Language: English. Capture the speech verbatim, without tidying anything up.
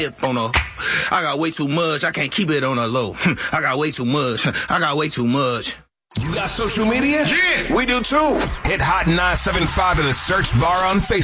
on a, I got way too much. I can't keep it on a low. I got way too much. I got way too much. You got social media? Yeah. We do too. Hit Hot nine seven five in the search bar on Facebook.